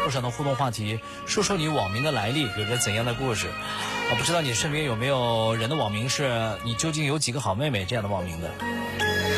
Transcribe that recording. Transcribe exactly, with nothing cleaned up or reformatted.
络上的互动话题，说说你网名的来历，有着怎样的故事。啊，不知道你身边有没有人的网名是你究竟有几个好妹妹这样的网名的。